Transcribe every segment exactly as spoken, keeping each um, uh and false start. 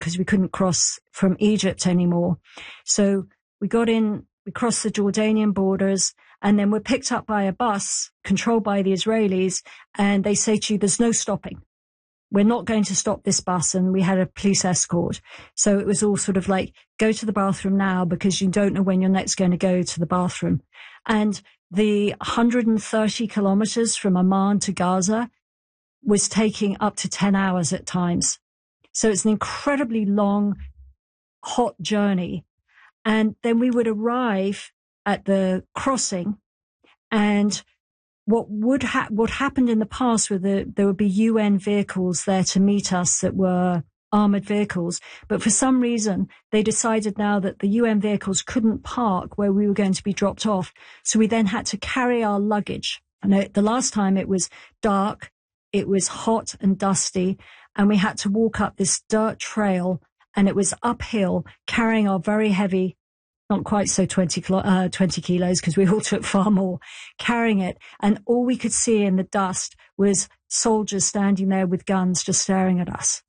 because we couldn't cross from Egypt anymore. So we got in, we crossed the Jordanian borders, and then we're picked up by a bus controlled by the Israelis, and they say to you, there's no stopping. We're not going to stop this bus. And we had a police escort. So it was all sort of like, go to the bathroom now because you don't know when you're next going to go to the bathroom. And the one hundred thirty kilometers from Amman to Gaza was taking up to ten hours at times. So it's an incredibly long, hot journey. And then we would arrive at the crossing, and what would ha- what happened in the past were that there would be U N vehicles there to meet us that were armored vehicles. But for some reason, they decided now that the U N vehicles couldn't park where we were going to be dropped off. So we then had to carry our luggage. And it, the last time it was dark, it was hot and dusty, and we had to walk up this dirt trail, and it was uphill, carrying our very heavy, not quite so twenty, kilo, uh, twenty kilos, because we all took far more, carrying it. And all we could see in the dust was soldiers standing there with guns just staring at us.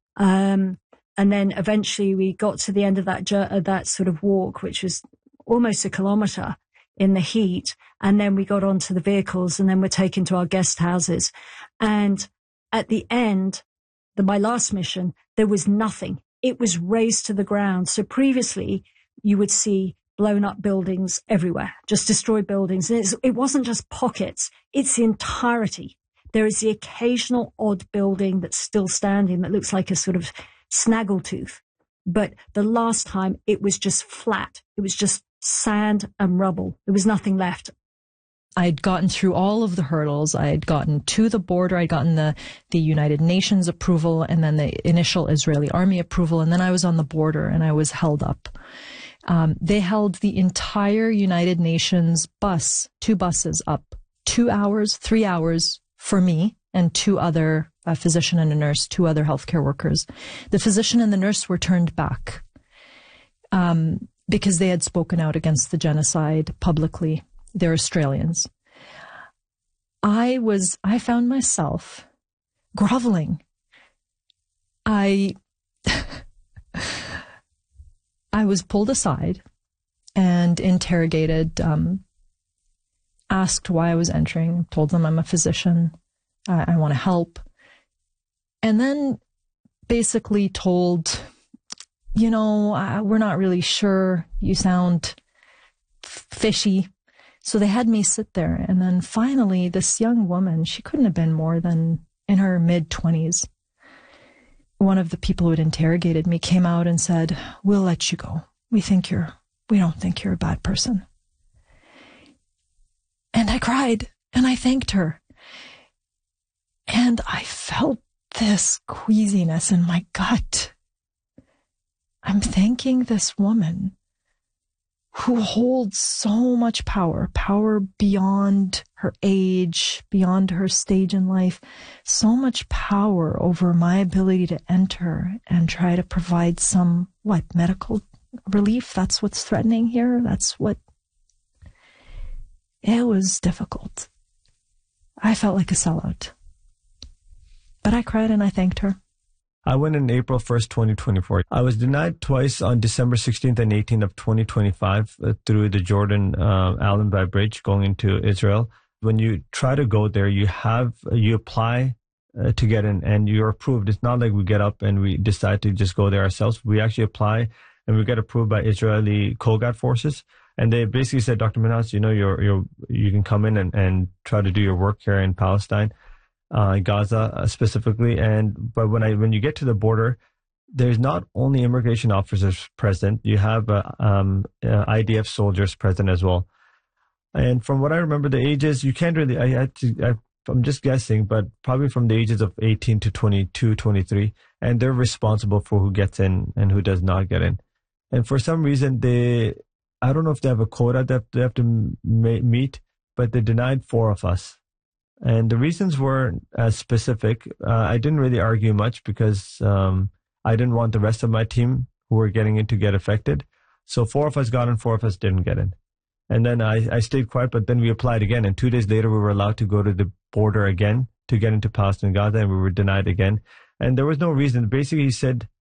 Um, and then eventually we got to the end of that, uh, that sort of walk, which was almost a kilometer in the heat. And then we got onto the vehicles, and then we're taken to our guest houses. And at the end, the, my last mission, there was nothing. It was razed to the ground. So previously, you would see blown up buildings everywhere, just destroyed buildings. And it's, it wasn't just pockets. It's the entirety. There is the occasional odd building that's still standing that looks like a sort of snaggletooth. But the last time it was just flat. It was just sand and rubble. There was nothing left. I'd gotten through all of the hurdles. I had gotten to the border. I'd gotten the, the United Nations approval, and then the initial Israeli army approval. And then I was on the border, and I was held up. Um, they held the entire United Nations bus, two buses up, two hours, three hours for me and two other, a physician and a nurse, two other healthcare workers. The physician and the nurse were turned back um, because they had spoken out against the genocide publicly. They're Australians. I was, I found myself groveling. I... I was pulled aside and interrogated, um, asked why I was entering, told them I'm a physician, I, I want to help, and then basically told, you know, uh, we're not really sure, you sound f- fishy. So they had me sit there, and then finally this young woman, she couldn't have been more than in her mid-twenties, one of the people who had interrogated me came out and said, we'll let you go. We think you're, we don't think you're a bad person. And I cried, and I thanked her. And I felt this queasiness in my gut. I'm thanking this woman who holds so much power, power beyond her age, beyond her stage in life, so much power over my ability to enter and try to provide some, what, medical relief? That's what's threatening here? That's what... It was difficult. I felt like a sellout. But I cried and I thanked her. I went in April first, twenty twenty-four. I was denied twice on December sixteenth and eighteenth of twenty twenty-five uh, through the Jordan uh, Allenby Bridge going into Israel. When you try to go there, you have, you apply uh, to get in and you're approved. It's not like we get up and we decide to just go there ourselves. We actually apply and we get approved by Israeli Kogat forces. And they basically said, Doctor Minhas, you know, you're, you're, you can come in and, and try to do your work here in Palestine. Uh, Gaza uh, specifically, and but when I when you get to the border, there's not only immigration officers present, you have uh, um, uh, I D F soldiers present as well. And from what I remember, the ages you can't really. I had to. I, I'm just guessing, but probably from the ages of eighteen to twenty-two, twenty-three, and they're responsible for who gets in and who does not get in. And for some reason, they I don't know if they have a quota that they have to m- meet, but they denied four of us. And the reasons weren't as specific. Uh, I didn't really argue much because um, I didn't want the rest of my team who were getting in to get affected. So four of us got in, four of us didn't get in. And then I, I stayed quiet, but then we applied again. And two days later, we were allowed to go to the border again to get into Palestine, Gaza, and we were denied again. And there was no reason. Basically, he said,